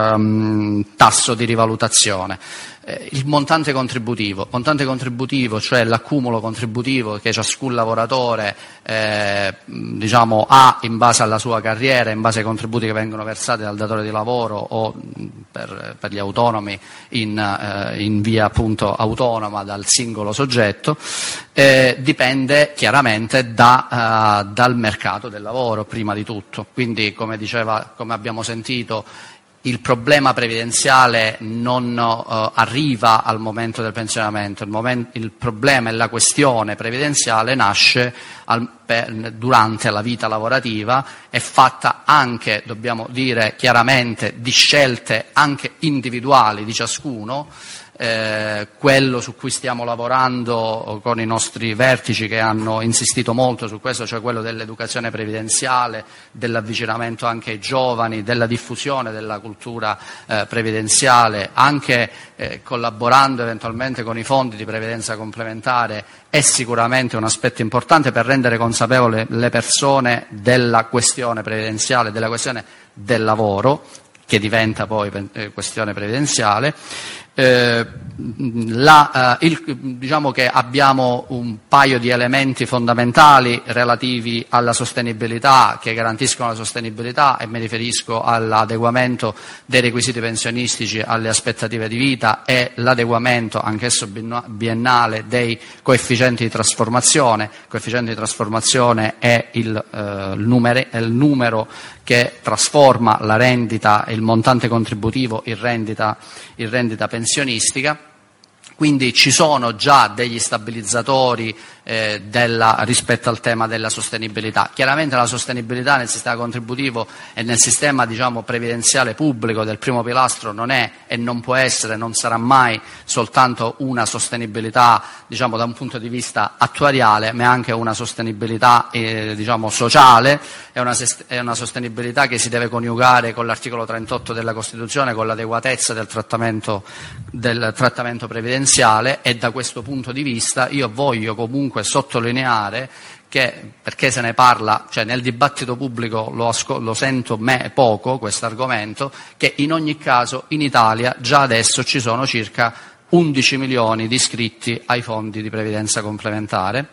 um, tasso di rivalutazione. Eh, il montante contributivo, montante contributivo, cioè l'accumulo contributivo che ciascun lavoratore eh, diciamo, ha in base alla sua carriera, in base ai contributi che vengono versati dal datore di lavoro o per, per gli autonomi in, eh, in via appunto autonoma dal singolo soggetto, eh, dipende chiaramente da, uh, dal mercato del lavoro prima di tutto. Quindi, come diceva, come abbiamo sentito, il problema previdenziale non uh, arriva al momento del pensionamento, il, moment- il problema e la questione previdenziale nasce al, per, durante la vita lavorativa, è fatta anche, dobbiamo dire chiaramente, di scelte anche individuali di ciascuno. Eh, quello su cui stiamo lavorando con i nostri vertici che hanno insistito molto su questo, cioè quello dell'educazione previdenziale, dell'avvicinamento anche ai giovani, della diffusione della cultura eh, previdenziale, anche eh, collaborando eventualmente con i fondi di previdenza complementare, è sicuramente un aspetto importante per rendere consapevoli le persone della questione previdenziale, della questione del lavoro, che diventa poi eh, questione previdenziale. Eh, la, eh, il, diciamo che abbiamo un paio di elementi fondamentali relativi alla sostenibilità, che garantiscono la sostenibilità, e mi riferisco all'adeguamento dei requisiti pensionistici alle aspettative di vita e l'adeguamento, anch'esso biennale, dei coefficienti di trasformazione. Il coefficiente di trasformazione è il, eh, il, numero, è il numero che trasforma la rendita, il montante contributivo in rendita, in rendita pensionistica. Quindi ci sono già degli stabilizzatori eh, della, rispetto al tema della sostenibilità. Chiaramente la sostenibilità nel sistema contributivo e nel sistema, diciamo, previdenziale pubblico del primo pilastro non è e non può essere, non sarà mai soltanto una sostenibilità, diciamo, da un punto di vista attuariale, ma anche una sostenibilità eh, diciamo, sociale, è una, è una sostenibilità che si deve coniugare con l'articolo trentotto della Costituzione, con l'adeguatezza del trattamento, del trattamento previdenziale. E da questo punto di vista io voglio comunque sottolineare che, perché se ne parla, cioè nel dibattito pubblico lo, asco- lo sento me poco questo argomento, che in ogni caso in Italia già adesso ci sono circa undici milioni di iscritti ai fondi di previdenza complementare.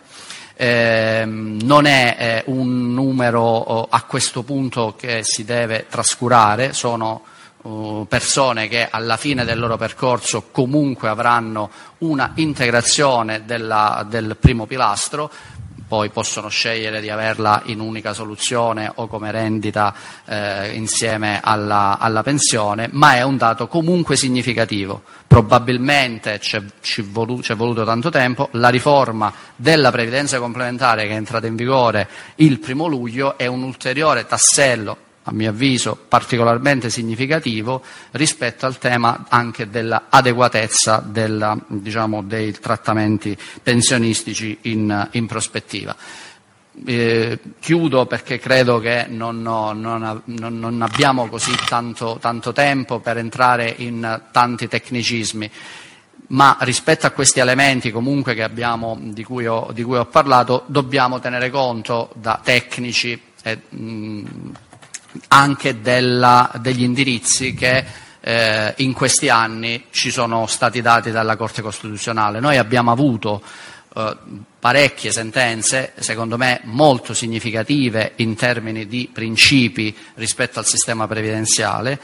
Eh, non è eh, un numero oh, a questo punto che si deve trascurare, sono persone che alla fine del loro percorso comunque avranno una integrazione della, del primo pilastro, poi possono scegliere di averla in unica soluzione o come rendita eh, insieme alla, alla pensione, ma è un dato comunque significativo. Probabilmente c'è, ci volu, c'è voluto tanto tempo, la riforma della previdenza complementare che è entrata in vigore il primo luglio è un ulteriore tassello, a mio avviso particolarmente significativo, rispetto al tema anche dell'adeguatezza della, diciamo, dei trattamenti pensionistici in, in prospettiva. Eh, chiudo perché credo che non, non, non, non abbiamo così tanto, tanto tempo per entrare in tanti tecnicismi, ma rispetto a questi elementi comunque che abbiamo, di cui ho, di cui ho parlato, dobbiamo tenere conto da tecnici e, mh, anche della, degli indirizzi che eh, in questi anni ci sono stati dati dalla Corte Costituzionale. Noi abbiamo avuto eh, parecchie sentenze, secondo me molto significative in termini di principi rispetto al sistema previdenziale.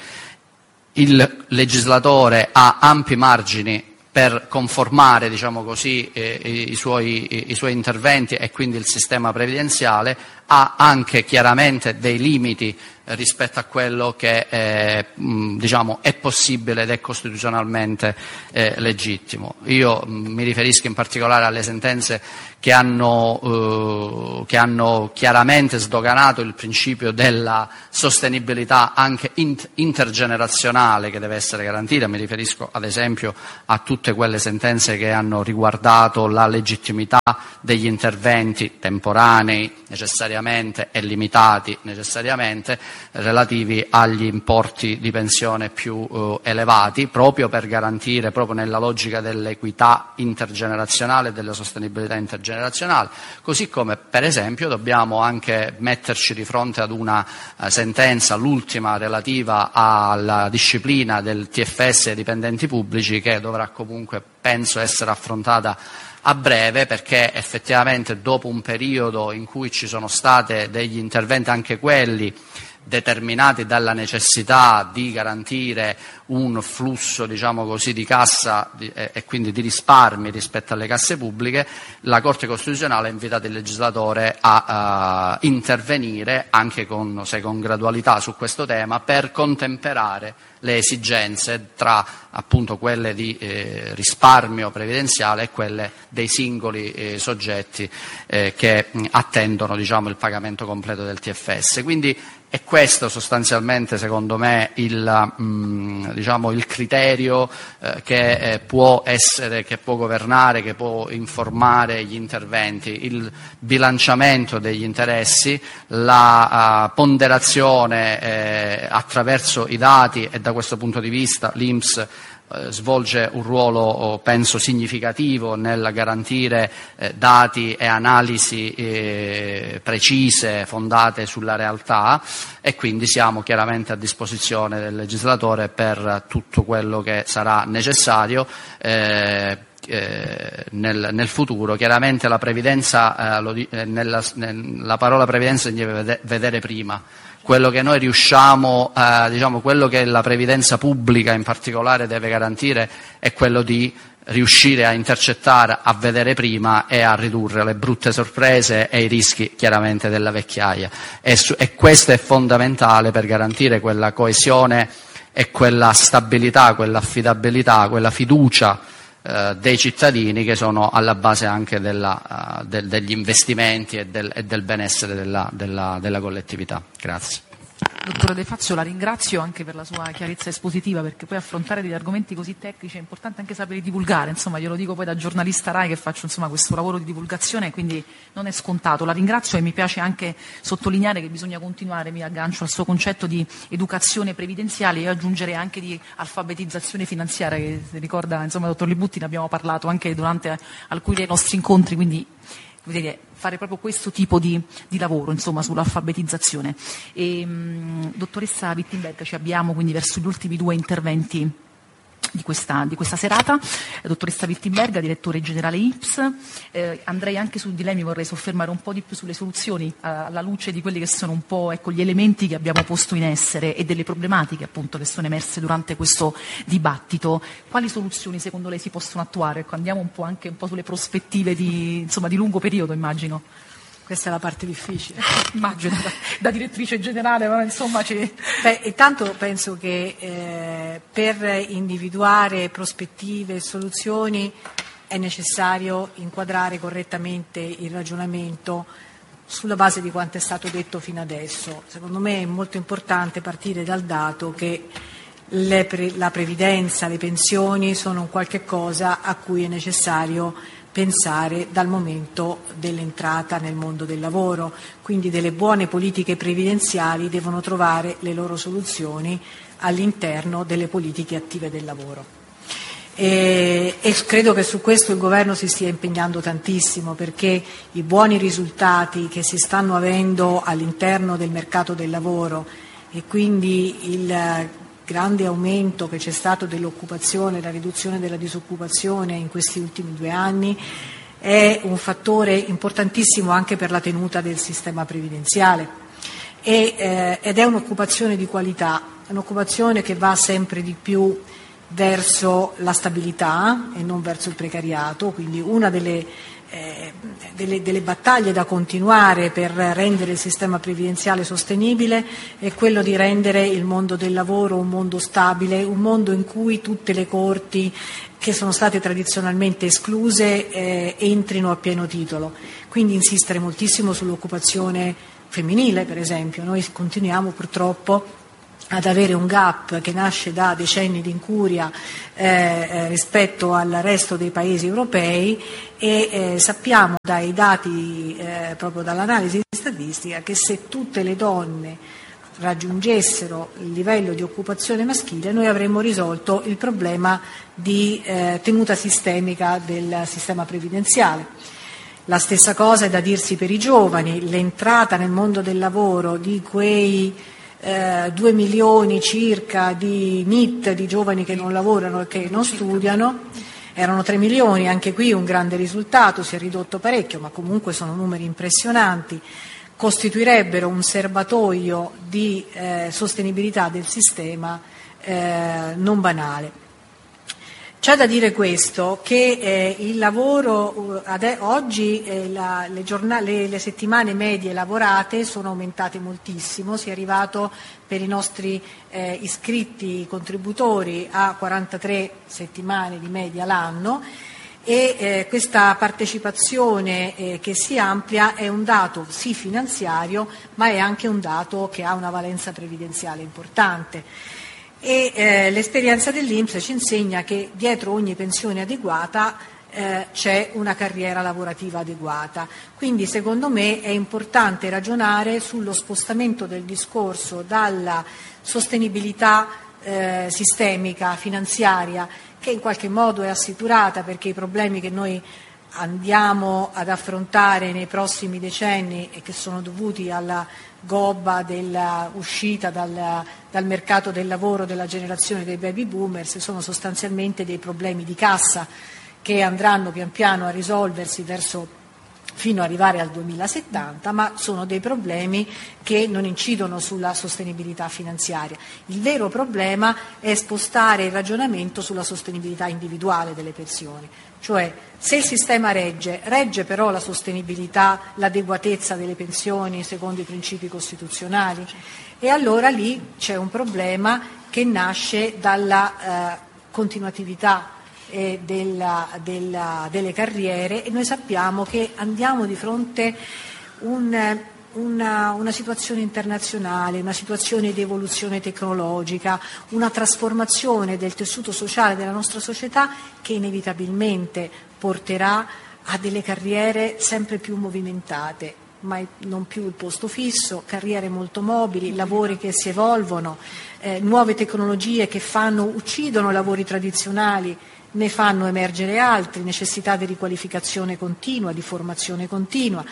Il legislatore ha ampi margini per conformare, diciamo così, eh, i, suoi, i, i suoi interventi e quindi il sistema previdenziale, ha anche chiaramente dei limiti rispetto a quello che eh, mh, diciamo, è possibile ed è costituzionalmente eh, legittimo. Io mh, mi riferisco in particolare alle sentenze che hanno, eh, che hanno chiaramente sdoganato il principio della sostenibilità anche int- intergenerazionale che deve essere garantita. Mi riferisco ad esempio a tutte quelle sentenze che hanno riguardato la legittimità degli interventi temporanei necessariamente e limitati necessariamente relativi agli importi di pensione più eh, elevati, proprio per garantire, proprio nella logica dell'equità intergenerazionale e della sostenibilità intergenerazionale, così come per esempio dobbiamo anche metterci di fronte ad una eh, sentenza, l'ultima relativa alla disciplina del T F S ai dipendenti pubblici, che dovrà comunque, penso, essere affrontata a breve, perché effettivamente dopo un periodo in cui ci sono state degli interventi, anche quelli determinati dalla necessità di garantire un flusso, diciamo così, di cassa di, e, e quindi di risparmi rispetto alle casse pubbliche, la Corte Costituzionale ha invitato il legislatore a uh, intervenire anche con, se con gradualità su questo tema, per contemperare le esigenze tra appunto quelle di eh, risparmio previdenziale e quelle dei singoli eh, soggetti eh, che mh, attendono, diciamo, il pagamento completo del T F S. Quindi è questo sostanzialmente, secondo me, il, mh, diciamo, il criterio eh, che eh, può essere, che può governare, che può informare gli interventi: il bilanciamento degli interessi, la uh, ponderazione eh, attraverso i dati, e da questo punto di vista l'I N P S eh, svolge un ruolo, penso, significativo nel garantire eh, dati e analisi eh, precise, fondate sulla realtà, e quindi siamo chiaramente a disposizione del legislatore per tutto quello che sarà necessario eh, eh, nel, nel futuro. Chiaramente la previdenza, eh, lo, eh, nella, nella parola previdenza si deve vedere prima. Quello che noi riusciamo, eh, diciamo, quello che la previdenza pubblica in particolare deve garantire è quello di riuscire a intercettare, a vedere prima e a ridurre le brutte sorprese e i rischi chiaramente della vecchiaia. E, su, e questo è fondamentale per garantire quella coesione e quella stabilità, quella affidabilità, quella fiducia eh, dei cittadini, che sono alla base anche della, uh, del, degli investimenti e del, e del benessere della, della, della collettività. Grazie. Dottore De Fazio, la ringrazio anche per la sua chiarezza espositiva, perché poi affrontare degli argomenti così tecnici è importante anche sapere divulgare, insomma, glielo dico poi da giornalista RAI che faccio, insomma, questo lavoro di divulgazione, quindi non è scontato. La ringrazio e mi piace anche sottolineare che bisogna continuare, mi aggancio al suo concetto di educazione previdenziale, io aggiungerei anche di alfabetizzazione finanziaria, che ricorda, insomma, dottor Libutti, ne abbiamo parlato anche durante alcuni dei nostri incontri, quindi vedete, fare proprio questo tipo di, di lavoro, insomma, sull'alfabetizzazione. E, mh, dottoressa Wittenberg, ci abbiamo quindi verso gli ultimi due interventi di questa, di questa serata. Eh, dottoressa Wittenberg, direttore generale I N P S, eh, andrei anche su di lei, mi vorrei soffermare un po' di più sulle soluzioni, eh, alla luce di quelli che sono un po', ecco, gli elementi che abbiamo posto in essere e delle problematiche, appunto, che sono emerse durante questo dibattito. Quali soluzioni secondo lei si possono attuare? Ecco, andiamo un po' anche un po' sulle prospettive di, insomma, di lungo periodo, immagino. Questa è la parte difficile. Immagino, da, da direttrice generale, ma insomma ci... Beh, intanto penso che eh, per individuare prospettive e soluzioni è necessario inquadrare correttamente il ragionamento sulla base di quanto è stato detto fino adesso. Secondo me è molto importante partire dal dato che le pre- la previdenza, le pensioni sono un qualche cosa a cui è necessario pensare dal momento dell'entrata nel mondo del lavoro, quindi delle buone politiche previdenziali devono trovare le loro soluzioni all'interno delle politiche attive del lavoro. E, e credo che su questo il Governo si stia impegnando tantissimo, perché i buoni risultati che si stanno avendo all'interno del mercato del lavoro e quindi il grande aumento che c'è stato dell'occupazione, la riduzione della disoccupazione in questi ultimi due anni è un fattore importantissimo anche per la tenuta del sistema previdenziale e, eh, ed è un'occupazione di qualità, un'occupazione che va sempre di più verso la stabilità e non verso il precariato, quindi una delle, eh, delle, delle battaglie da continuare per rendere il sistema previdenziale sostenibile è quello di rendere il mondo del lavoro un mondo stabile, un mondo in cui tutte le corti che sono state tradizionalmente escluse eh, entrino a pieno titolo. Quindi insistere moltissimo sull'occupazione femminile, per esempio. Noi continuiamo purtroppo ad avere un gap che nasce da decenni di incuria eh, rispetto al resto dei paesi europei e eh, sappiamo dai dati, eh, proprio dall'analisi statistica, che se tutte le donne raggiungessero il livello di occupazione maschile noi avremmo risolto il problema di eh, tenuta sistemica del sistema previdenziale. La stessa cosa è da dirsi per i giovani, l'entrata nel mondo del lavoro di quei Eh, due milioni circa di N I T, di giovani che non lavorano e che non studiano, erano tre milioni, anche qui un grande risultato, si è ridotto parecchio, ma comunque sono numeri impressionanti, costituirebbero un serbatoio di eh, sostenibilità del sistema eh, non banale. C'è da dire questo, che eh, il lavoro, ade- oggi eh, la, le, giornali, le, le settimane medie lavorate sono aumentate moltissimo, si è arrivato per i nostri eh, iscritti contributori a quarantatré settimane di media l'anno e eh, questa partecipazione eh, che si amplia è un dato sì finanziario, ma è anche un dato che ha una valenza previdenziale importante. E eh, l'esperienza dell'I N P S ci insegna che dietro ogni pensione adeguata eh, c'è una carriera lavorativa adeguata. Quindi secondo me è importante ragionare sullo spostamento del discorso dalla sostenibilità eh, sistemica, finanziaria, che in qualche modo è assicurata perché i problemi che noi andiamo ad affrontare nei prossimi decenni e che sono dovuti alla gobba dell'uscita dal, dal mercato del lavoro della generazione dei baby boomers sono sostanzialmente dei problemi di cassa che andranno pian piano a risolversi verso fino ad arrivare al duemilasettanta, ma sono dei problemi che non incidono sulla sostenibilità finanziaria. Il vero problema è spostare il ragionamento sulla sostenibilità individuale delle pensioni, cioè se il sistema regge, regge però la sostenibilità, l'adeguatezza delle pensioni secondo i principi costituzionali e allora lì c'è un problema che nasce dalla eh, continuatività eh, della, della, delle carriere e noi sappiamo che andiamo di fronte un Una, una situazione internazionale, una situazione di evoluzione tecnologica, una trasformazione del tessuto sociale della nostra società che inevitabilmente porterà a delle carriere sempre più movimentate, ma non più il posto fisso, carriere molto mobili, lavori che si evolvono, eh, nuove tecnologie che fanno, uccidono lavori tradizionali, ne fanno emergere altri, necessità di riqualificazione continua, di formazione continua,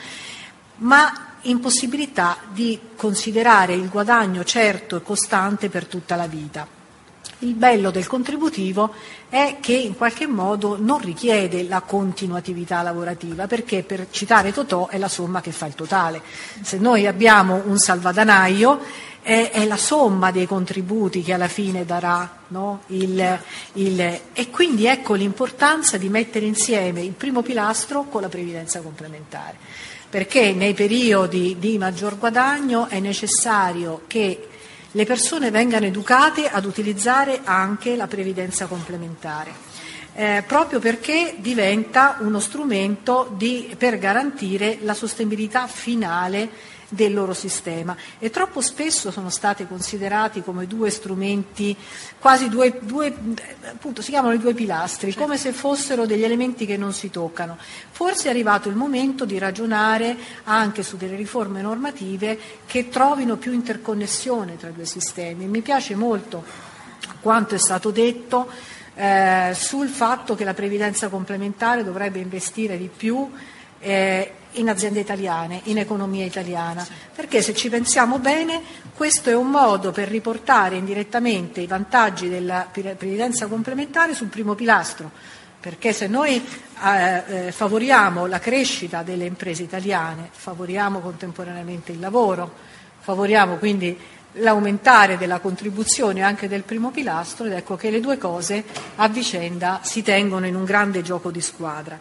ma impossibilità di considerare il guadagno certo e costante per tutta la vita. Il bello del contributivo è che in qualche modo non richiede la continuatività lavorativa, perché per citare Totò è la somma che fa il totale. Se noi abbiamo un salvadanaio è, è la somma dei contributi che alla fine darà, no? il, il, e quindi ecco l'importanza di mettere insieme il primo pilastro con la previdenza complementare. Perché nei periodi di maggior guadagno è necessario che le persone vengano educate ad utilizzare anche la previdenza complementare, eh, proprio perché diventa uno strumento di, per garantire la sostenibilità finale del loro sistema e troppo spesso sono state considerati come due strumenti, quasi due, due appunto si chiamano i due pilastri, come se fossero degli elementi che non si toccano. Forse è arrivato il momento di ragionare anche su delle riforme normative che trovino più interconnessione tra i due sistemi. Mi piace molto quanto è stato detto eh, sul fatto che la previdenza complementare dovrebbe investire di più eh, in aziende italiane, in economia italiana, perché se ci pensiamo bene questo è un modo per riportare indirettamente i vantaggi della previdenza complementare sul primo pilastro, perché se noi eh, favoriamo la crescita delle imprese italiane, favoriamo contemporaneamente il lavoro, favoriamo quindi l'aumentare della contribuzione anche del primo pilastro, ed ecco che le due cose a vicenda si tengono in un grande gioco di squadra.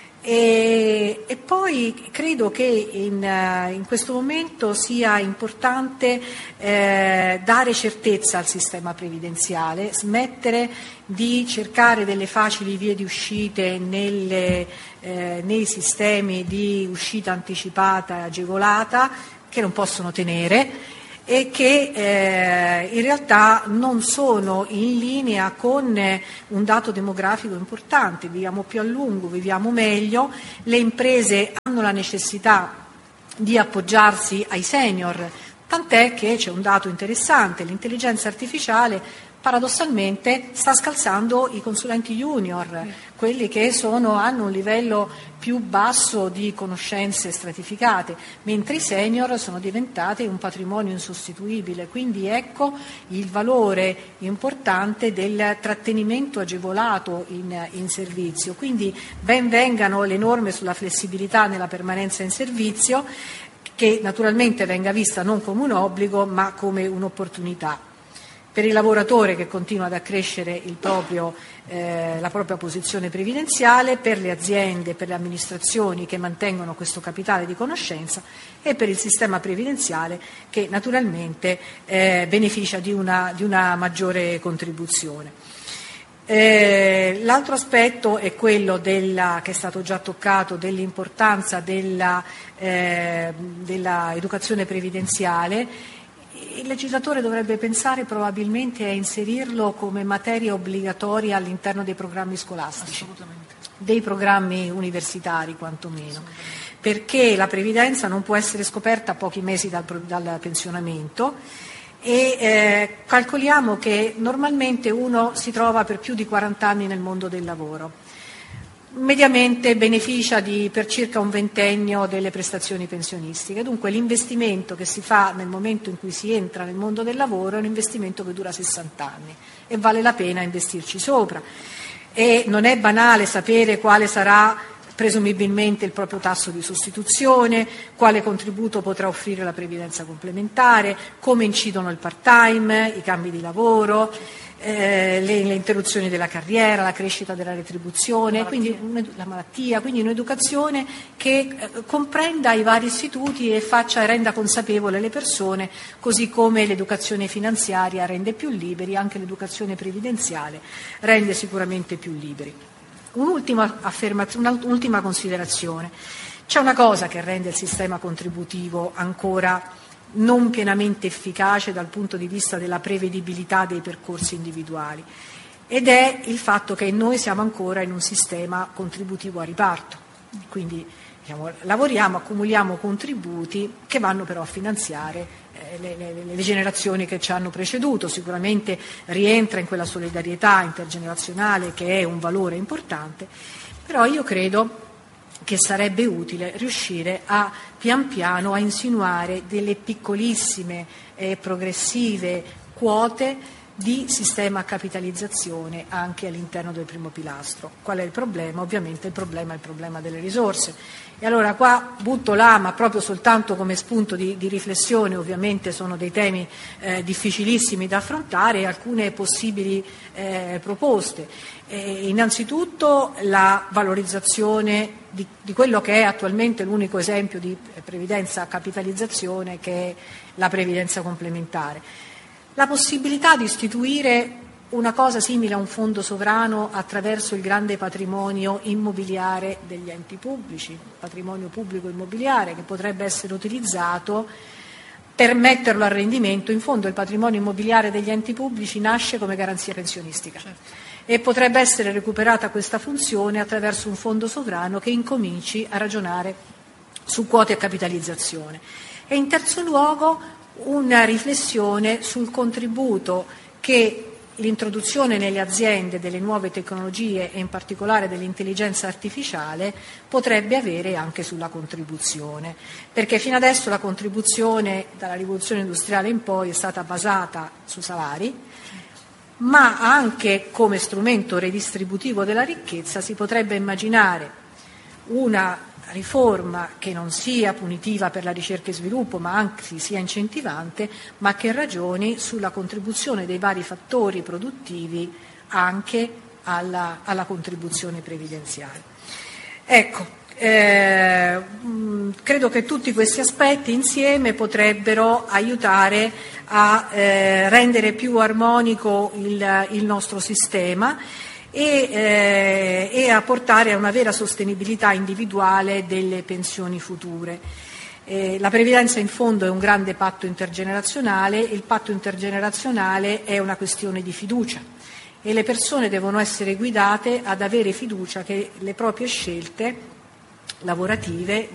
E, e poi credo che in, in questo momento sia importante eh, dare certezza al sistema previdenziale, smettere di cercare delle facili vie di uscite nelle, eh, nei sistemi di uscita anticipata e agevolata che non possono tenere e che eh, in realtà non sono in linea con eh, un dato demografico importante. Viviamo più a lungo, viviamo meglio, le imprese hanno la necessità di appoggiarsi ai senior, tant'è che c'è un dato interessante: l'intelligenza artificiale paradossalmente sta scalzando i consulenti junior, quelli che sono, hanno un livello più basso di conoscenze stratificate, mentre i senior sono diventati un patrimonio insostituibile. Quindi ecco il valore importante del trattenimento agevolato in, in servizio. Quindi ben vengano le norme sulla flessibilità nella permanenza in servizio, che naturalmente venga vista non come un obbligo ma come un'opportunità. Per il lavoratore che continua ad accrescere il proprio, eh, la propria posizione previdenziale, per le aziende, per le amministrazioni che mantengono questo capitale di conoscenza e per il sistema previdenziale che naturalmente eh, beneficia di una, di una maggiore contribuzione. Eh, l'altro aspetto è quello della, che è stato già toccato, dell'importanza della, eh, della educazione previdenziale. Il legislatore dovrebbe pensare probabilmente a inserirlo come materia obbligatoria all'interno dei programmi scolastici, dei programmi universitari quantomeno, perché la previdenza non può essere scoperta a pochi mesi dal, dal pensionamento e eh, calcoliamo che normalmente uno si trova per più di quaranta anni nel mondo del lavoro. Mediamente beneficia di, per circa un ventennio delle prestazioni pensionistiche. Dunque l'investimento che si fa nel momento in cui si entra nel mondo del lavoro è un investimento che dura sessanta anni e vale la pena investirci sopra. E non è banale sapere quale sarà presumibilmente il proprio tasso di sostituzione, quale contributo potrà offrire la previdenza complementare, come incidono il part-time, i cambi di lavoro, eh, le, le interruzioni della carriera, la crescita della retribuzione, la quindi la malattia, quindi un'educazione che eh, comprenda i vari istituti e faccia e renda consapevole le persone, così come l'educazione finanziaria rende più liberi, anche l'educazione previdenziale rende sicuramente più liberi. Un'ultima affermazione, un'ultima considerazione. C'è una cosa che rende il sistema contributivo ancora non pienamente efficace dal punto di vista della prevedibilità dei percorsi individuali, ed è il fatto che noi siamo ancora in un sistema contributivo a riparto. Quindi diciamo, lavoriamo, accumuliamo contributi che vanno però a finanziare eh, le, le, le generazioni che ci hanno preceduto. Sicuramente rientra in quella solidarietà intergenerazionale che è un valore importante, però io credo che sarebbe utile riuscire a pian piano a insinuare delle piccolissime e progressive quote di sistema a capitalizzazione anche all'interno del primo pilastro. Qual è il problema? Ovviamente il problema è il problema delle risorse. E allora qua butto là, ma proprio soltanto come spunto di, di riflessione, ovviamente sono dei temi eh, difficilissimi da affrontare, alcune possibili eh, proposte. Eh, innanzitutto la valorizzazione di, di quello che è attualmente l'unico esempio di previdenza a capitalizzazione, che è la previdenza complementare. La possibilità di istituire una cosa simile a un fondo sovrano attraverso il grande patrimonio immobiliare degli enti pubblici, patrimonio pubblico immobiliare che potrebbe essere utilizzato per metterlo a rendimento. In fondo il patrimonio immobiliare degli enti pubblici nasce come garanzia pensionistica. Certo. E potrebbe essere recuperata questa funzione attraverso un fondo sovrano che incominci a ragionare su quote a capitalizzazione. E in terzo luogo una riflessione sul contributo che l'introduzione nelle aziende delle nuove tecnologie e in particolare dell'intelligenza artificiale potrebbe avere anche sulla contribuzione, perché fino adesso la contribuzione dalla rivoluzione industriale in poi è stata basata sui salari, ma anche come strumento redistributivo della ricchezza si potrebbe immaginare una riforma che non sia punitiva per la ricerca e sviluppo, ma anzi sia incentivante, ma che ragioni sulla contribuzione dei vari fattori produttivi anche alla, alla contribuzione previdenziale. Ecco, eh, mh, credo che tutti questi aspetti insieme potrebbero aiutare a eh, rendere più armonico il, il nostro sistema e, eh, e a portare a una vera sostenibilità individuale delle pensioni future. Eh, la previdenza in fondo è un grande patto intergenerazionale, il patto intergenerazionale è una questione di fiducia e le persone devono essere guidate ad avere fiducia che le proprie scelte lavorative